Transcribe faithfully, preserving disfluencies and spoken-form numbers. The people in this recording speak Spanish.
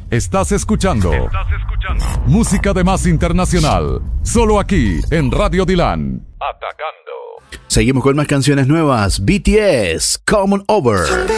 Estás escuchando, Estás escuchando música de más internacional, solo aquí en Radio Dilan. Atacando. Seguimos con más canciones nuevas. B T S, Come On Over.